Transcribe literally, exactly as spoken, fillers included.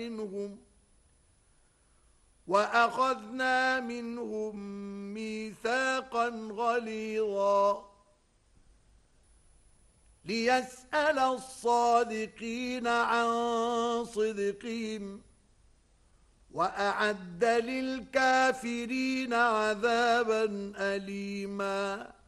منهم وأخذنا منهم ميثاقا غليظا ليسأل الصادقين عن صدقهم وأعد للكافرين عذابا أليما